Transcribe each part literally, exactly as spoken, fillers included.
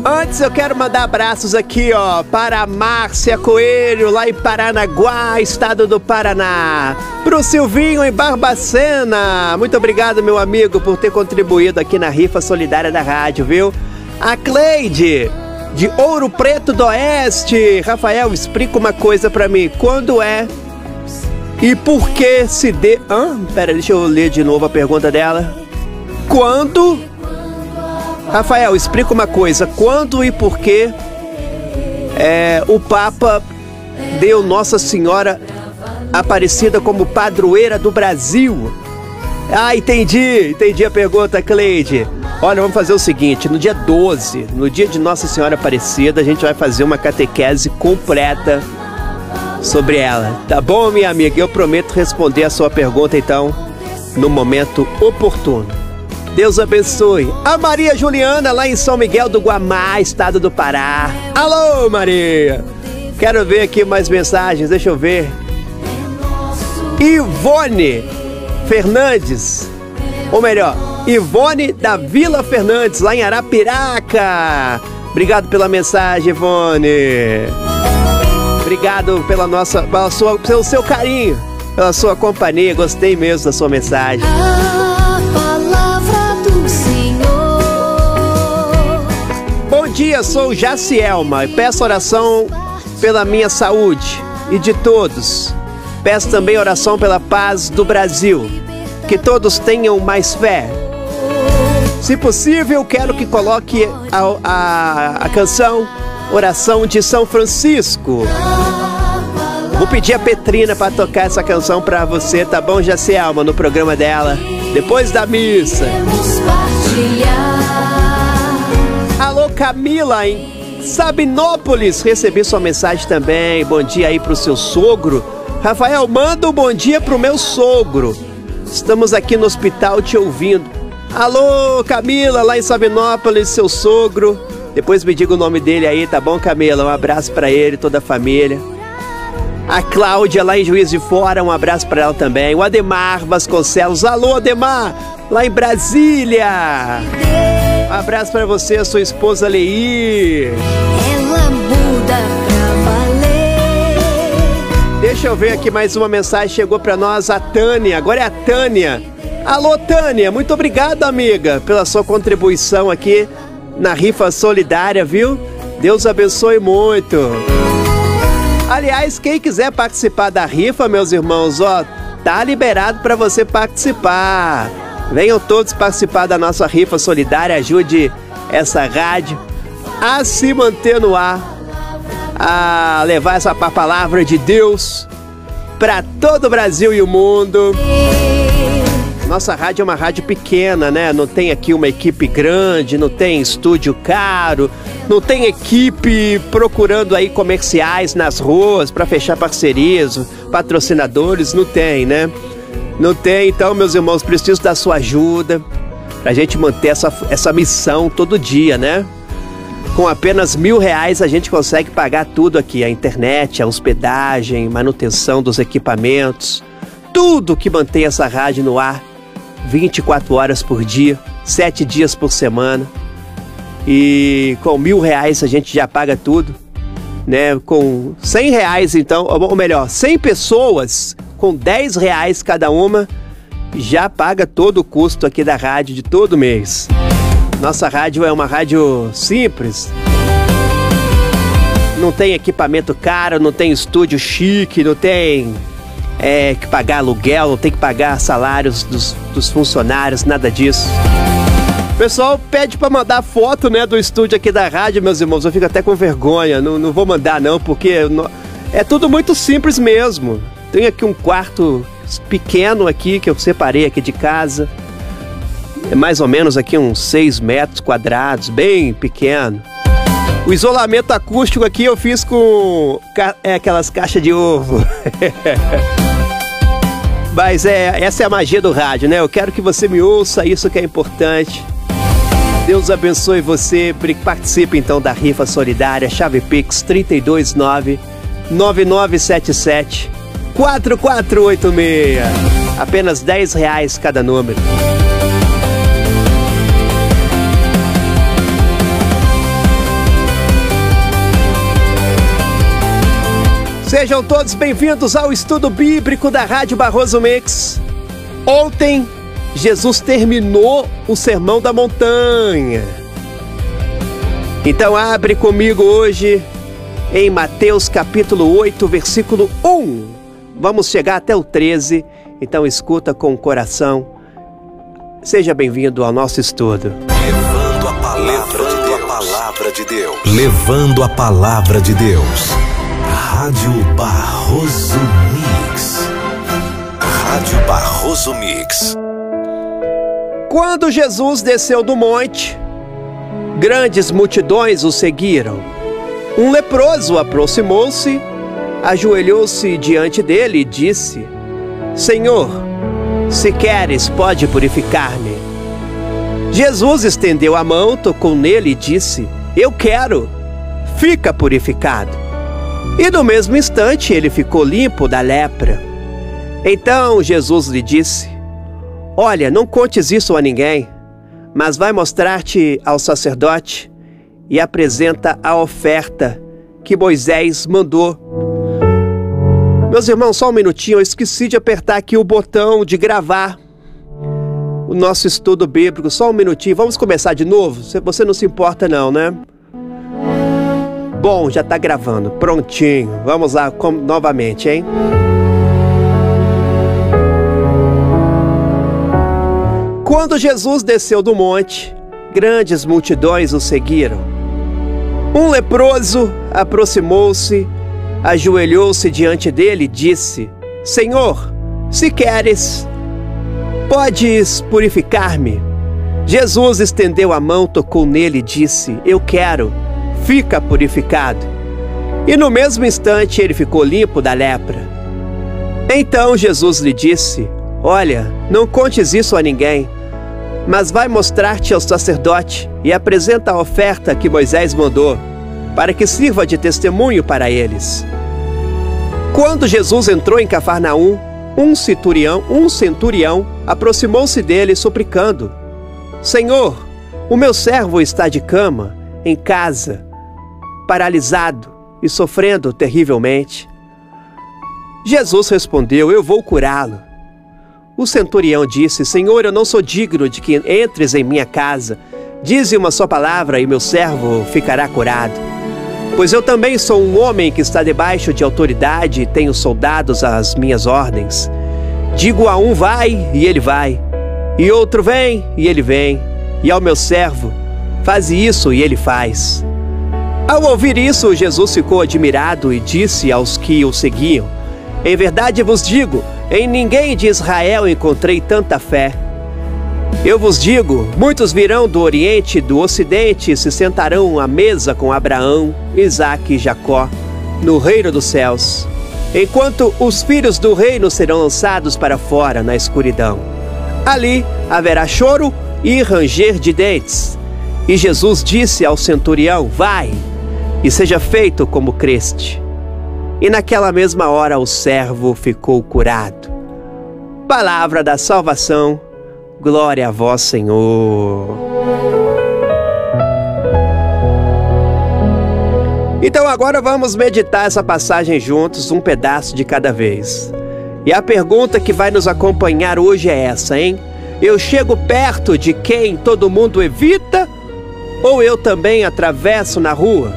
Antes eu quero mandar abraços aqui, ó, para a Márcia Coelho, lá em Paranaguá, estado do Paraná. Pro Silvinho em Barbacena. Muito obrigado, meu amigo, por ter contribuído aqui na rifa solidária da rádio, viu? A Cleide, de Ouro Preto do Oeste. Rafael, explica uma coisa pra mim. Quando é e por que se dê... Hã? Pera, deixa eu ler de novo a pergunta dela. Quando... Rafael, explica uma coisa. Quando e por que é, o Papa deu Nossa Senhora Aparecida como padroeira do Brasil? Ah, entendi. Entendi a pergunta, Cleide. Olha, vamos fazer o seguinte. No dia doze, no dia de Nossa Senhora Aparecida, a gente vai fazer uma catequese completa sobre ela. Tá bom, minha amiga? Eu prometo responder a sua pergunta, então, no momento oportuno. Deus abençoe. A Maria Juliana, lá em São Miguel do Guamá, estado do Pará. Alô, Maria. Quero ver aqui mais mensagens, deixa eu ver. Ivone Fernandes. Ou melhor, Ivone da Vila Fernandes, lá em Arapiraca. Obrigado pela mensagem, Ivone. Obrigado pela nossa, pela sua, pelo seu carinho, pela sua companhia. Gostei mesmo da sua mensagem. Bom dia, sou Jacielma e peço oração pela minha saúde e de todos. Peço também oração pela paz do Brasil, que todos tenham mais fé. Se possível, quero que coloque a, a, a canção Oração de São Francisco. Vou pedir a Petrina para tocar essa canção para você, tá bom, Jacielma, no programa dela, depois da missa. Alô, Camila, em Sabinópolis, recebi sua mensagem também. Bom dia aí pro seu sogro. Rafael, manda um bom dia pro meu sogro. Estamos aqui no hospital te ouvindo. Alô, Camila, lá em Sabinópolis, seu sogro. Depois me diga o nome dele aí, tá bom, Camila? Um abraço pra ele, toda a família. A Cláudia, lá em Juiz de Fora, um abraço pra ela também. O Ademar Vasconcelos. Alô, Ademar, lá em Brasília. Um abraço pra você, a sua esposa Leí. Ela muda pra valer. Deixa eu ver aqui mais uma mensagem. Chegou pra nós a Tânia. Agora é a Tânia. Alô, Tânia. Muito obrigado, amiga, pela sua contribuição aqui na rifa solidária, viu? Deus abençoe muito. Aliás, quem quiser participar da rifa, meus irmãos, ó, tá liberado pra você participar. Venham todos participar da nossa rifa solidária, ajude essa rádio a se manter no ar, a levar essa palavra de Deus para todo o Brasil e o mundo. Nossa rádio é uma rádio pequena, né? Não tem aqui uma equipe grande, não tem estúdio caro, não tem equipe procurando aí comerciais nas ruas para fechar parcerias, patrocinadores, não tem, né? Não tem, então, meus irmãos, preciso da sua ajuda pra gente manter essa, essa missão todo dia, né? Com apenas mil reais a gente consegue pagar tudo aqui, a internet, a hospedagem, manutenção dos equipamentos, tudo que mantém essa rádio no ar vinte e quatro horas por dia, sete dias por semana. E com mil reais a gente já paga tudo, né? Com cem reais, então, ou melhor, cem pessoas, com dez reais cada uma, já paga todo o custo aqui da rádio de todo mês. Nossa rádio é uma rádio simples. Não tem equipamento caro, não tem estúdio chique, não tem é, que pagar aluguel, não tem que pagar salários dos, dos funcionários, nada disso. O pessoal pede pra mandar foto, né, do estúdio aqui da rádio, meus irmãos. Eu fico até com vergonha, não, não vou mandar não, porque não, é tudo muito simples mesmo. Tem aqui um quarto pequeno aqui que eu separei aqui de casa. É mais ou menos aqui uns seis metros quadrados, bem pequeno. O isolamento acústico aqui eu fiz com ca é, aquelas caixas de ovo. Mas é, essa é a magia do rádio, né? Eu quero que você me ouça, isso que é importante. Deus abençoe você. Participe então da rifa solidária. Chave Pix trinta e dois nove, nove nove sete sete, quatro quatro oito seis. Apenas dez reais cada número. Sejam todos bem-vindos ao estudo bíblico da Rádio Barroso Mix. Ontem, Jesus terminou o Sermão da Montanha. Então abre comigo hoje em Mateus capítulo oito, versículo um. Vamos chegar até o treze, então escuta com o coração. Seja bem-vindo ao nosso estudo. Levando a palavra, Levando de, Deus. A palavra de Deus. Levando a palavra de Deus. Rádio Barroso Mix. Rádio Barroso Mix. Quando Jesus desceu do monte, grandes multidões o seguiram. Um leproso aproximou-se, ajoelhou-se diante dele e disse: Senhor, se queres, pode purificar-me. Jesus estendeu a mão, tocou nele e disse: Eu quero, fica purificado. E no mesmo instante ele ficou limpo da lepra. Então Jesus lhe disse: Olha, não contes isso a ninguém, mas vai mostrar-te ao sacerdote e apresenta a oferta que Moisés mandou. Meus irmãos, só um minutinho, eu esqueci de apertar aqui o botão de gravar o nosso estudo bíblico. Só um minutinho, vamos começar de novo? Você não se importa não, né? Bom, já está gravando, prontinho. Vamos lá com, novamente, hein? Quando Jesus desceu do monte, grandes multidões o seguiram. Um leproso aproximou-se, ajoelhou-se diante dele e disse: Senhor, se queres, podes purificar-me. Jesus estendeu a mão, tocou nele e disse: Eu quero, fica purificado. E no mesmo instante ele ficou limpo da lepra. Então Jesus lhe disse: Olha, não contes isso a ninguém, mas vai mostrar-te ao sacerdote e apresenta a oferta que Moisés mandou, para que sirva de testemunho para eles. Quando Jesus entrou em Cafarnaum, um centurião, um centurião aproximou-se dele suplicando: Senhor, o meu servo está de cama, em casa, paralisado e sofrendo terrivelmente. Jesus respondeu: Eu vou curá-lo. O centurião disse: Senhor, eu não sou digno de que entres em minha casa. Dize uma só palavra e meu servo ficará curado. Pois eu também sou um homem que está debaixo de autoridade e tenho soldados às minhas ordens. Digo a um: vai, e ele vai. E outro: vem, e ele vem. E ao meu servo: faze isso, e ele faz. Ao ouvir isso, Jesus ficou admirado e disse aos que o seguiam: Em verdade vos digo, em ninguém de Israel encontrei tanta fé. Eu vos digo, muitos virão do Oriente e do Ocidente e se sentarão à mesa com Abraão, Isaque e Jacó, no reino dos céus, enquanto os filhos do reino serão lançados para fora na escuridão. Ali haverá choro e ranger de dentes. E Jesus disse ao centurião: Vai, e seja feito como creste. E naquela mesma hora o servo ficou curado. Palavra da salvação, glória a vós, Senhor. Então agora vamos meditar essa passagem juntos, um pedaço de cada vez. E a pergunta que vai nos acompanhar hoje é essa, hein? Eu chego perto de quem todo mundo evita, ou eu também atravesso na rua?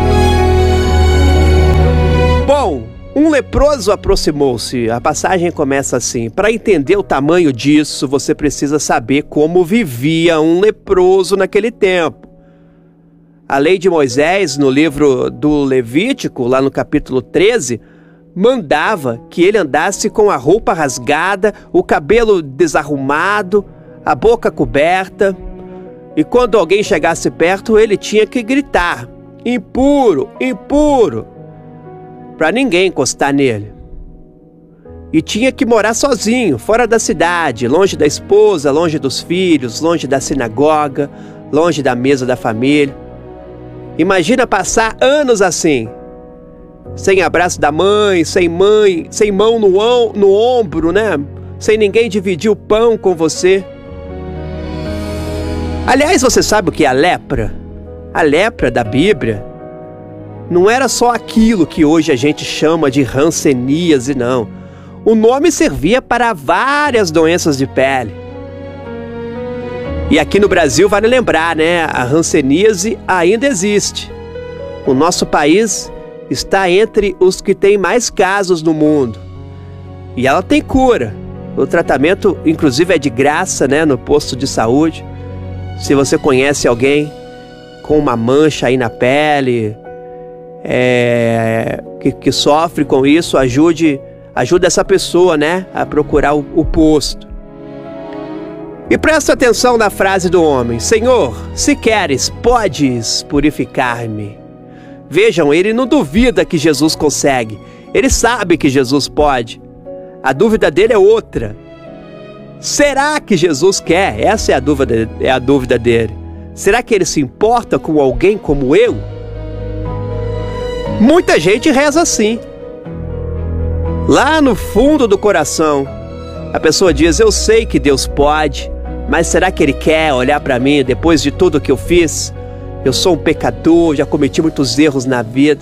Bom, um leproso aproximou-se. A passagem começa assim: para entender o tamanho disso, você precisa saber como vivia um leproso naquele tempo. A lei de Moisés, no livro do Levítico, lá no capítulo treze, mandava que ele andasse com a roupa rasgada, o cabelo desarrumado, a boca coberta. E quando alguém chegasse perto, ele tinha que gritar: impuro, impuro, para ninguém encostar nele. E tinha que morar sozinho, fora da cidade, longe da esposa, longe dos filhos, longe da sinagoga, longe da mesa da família. Imagina passar anos assim, sem abraço da mãe, sem mãe, sem mão no, no ombro, né? Sem ninguém dividir o pão com você. Aliás, você sabe o que é a lepra? A lepra da Bíblia não era só aquilo que hoje a gente chama de hanseníase, não. O nome servia para várias doenças de pele. E aqui no Brasil, vale lembrar, né? A hanseníase ainda existe. O nosso país está entre os que têm mais casos no mundo. E ela tem cura. O tratamento, inclusive, é de graça, né? No posto de saúde. Se você conhece alguém com uma mancha aí na pele, é, que, que sofre com isso, ajude, ajude essa pessoa, né? A procurar o, o posto. E presta atenção na frase do homem: Senhor, se queres, podes purificar-me. Vejam, ele não duvida que Jesus consegue. Ele sabe que Jesus pode. A dúvida dele é outra. Será que Jesus quer? Essa é a dúvida, é a dúvida dele. Será que ele se importa com alguém como eu? Muita gente reza assim. Lá no fundo do coração, a pessoa diz: eu sei que Deus pode, mas será que Ele quer olhar para mim depois de tudo que eu fiz? Eu sou um pecador, já cometi muitos erros na vida.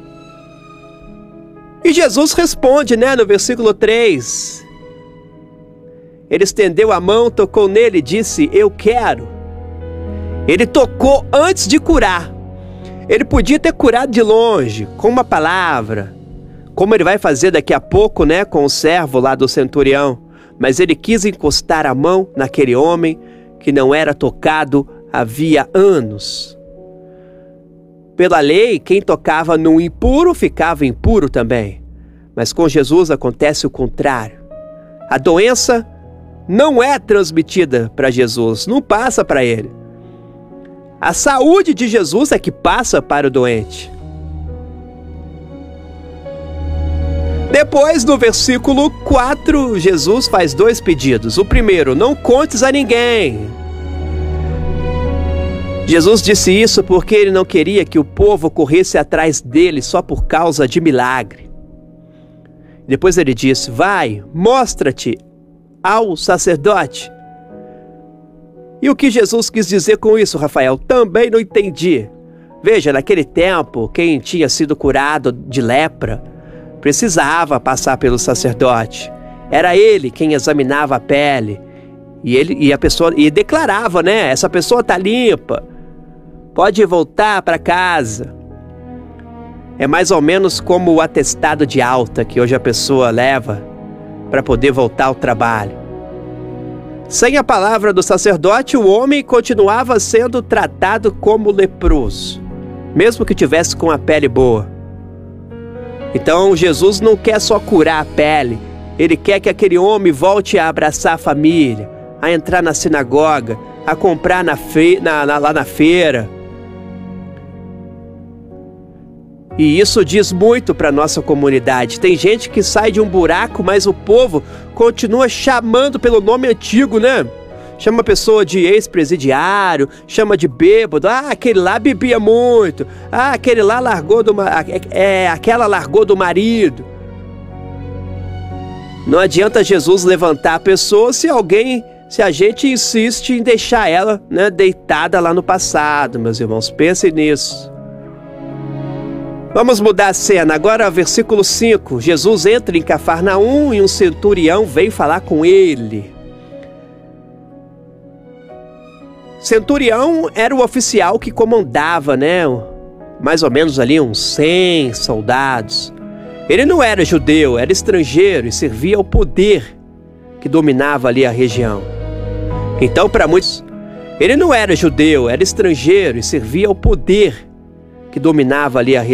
E Jesus responde, né, no versículo três. Ele estendeu a mão, tocou nele e disse: eu quero. Ele tocou antes de curar. Ele podia ter curado de longe, com uma palavra, como ele vai fazer daqui a pouco, né, com o servo lá do centurião. Mas ele quis encostar a mão naquele homem que não era tocado havia anos. Pela lei, quem tocava no impuro ficava impuro também. Mas com Jesus acontece o contrário. A doença não é transmitida para Jesus, não passa para ele. A saúde de Jesus é que passa para o doente. Depois, no versículo quatro, Jesus faz dois pedidos. O primeiro: não contes a ninguém. Jesus disse isso porque ele não queria que o povo corresse atrás dele só por causa de milagre. Depois ele disse: vai, mostra-te ao sacerdote. E o que Jesus quis dizer com isso, Rafael? Também não entendi. Veja, naquele tempo, quem tinha sido curado de lepra precisava passar pelo sacerdote. Era ele quem examinava a pele. E, ele, e a pessoa e declarava, né? Essa pessoa está limpa. Pode voltar para casa. É mais ou menos como o atestado de alta que hoje a pessoa leva para poder voltar ao trabalho. Sem a palavra do sacerdote, o homem continuava sendo tratado como leproso, mesmo que tivesse com a pele boa. Então Jesus não quer só curar a pele, ele quer que aquele homem volte a abraçar a família, a entrar na sinagoga, a comprar na fe... na, na, lá na feira. E isso diz muito para a nossa comunidade. Tem gente que sai de um buraco, mas o povo continua chamando pelo nome antigo, né? Chama a pessoa de ex-presidiário, chama de bêbado. Ah, aquele lá bebia muito. Ah, aquele lá largou do... É, aquela largou do marido. Não adianta Jesus levantar a pessoa se alguém... Se a gente insiste em deixar ela, né, deitada lá no passado, meus irmãos. Pensem nisso. Vamos mudar a cena. Agora, versículo cinco. Jesus entra em Cafarnaum e um centurião vem falar com ele. Centurião era o oficial que comandava, né? Mais ou menos ali uns cem soldados. Ele não era judeu, era estrangeiro e servia ao poder que dominava ali a região. Então, para muitos, ele não era judeu, era estrangeiro e servia ao poder que dominava ali a região.